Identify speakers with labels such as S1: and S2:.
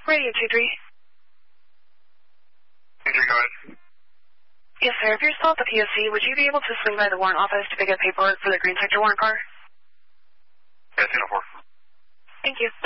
S1: Radio 2-3.
S2: 2-3, go ahead.
S1: Yes, sir. If you're still at the POC, would you be able to swing by the warrant office to pick up paperwork for the green sector warrant car?
S2: Yes, 4.
S1: Thank you.